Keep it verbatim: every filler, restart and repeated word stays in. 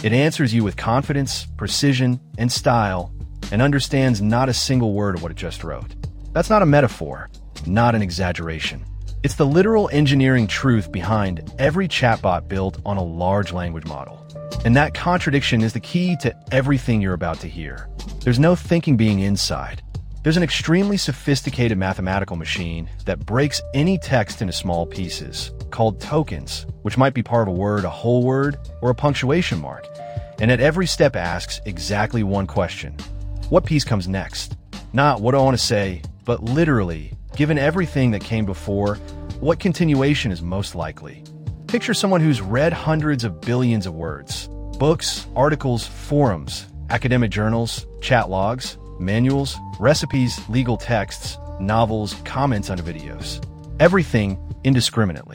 It answers you with confidence, precision, and style, and understands not a single word of what it just wrote. That's not a metaphor, not an exaggeration. It's the literal engineering truth behind every chatbot built on a large language model. And that contradiction is the key to everything you're about to hear. There's no thinking being inside. There's an extremely sophisticated mathematical machine that breaks any text into small pieces, called tokens, which might be part of a word, a whole word, or a punctuation mark. And at every step asks exactly one question. What piece comes next? Not what do I want to say, but literally, given everything that came before, what continuation is most likely? Picture someone who's read hundreds of billions of words. Books, articles, forums, academic journals, chat logs, manuals, recipes, legal texts, novels, comments on videos. Everything indiscriminately.